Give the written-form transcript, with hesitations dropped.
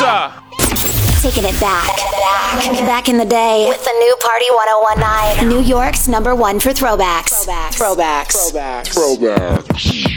Taking it back. Back in the day with the new Party 1019. New York's #1 for throwbacks.